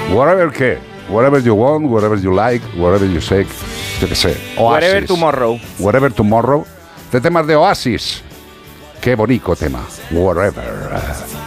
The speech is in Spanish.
Whatever qué. Whatever you want, whatever you like, whatever you say. Yo qué sé. Oasis. Wherever Tomorrow. Wherever Tomorrow. De temas de Oasis. Qué bonito tema. Whatever.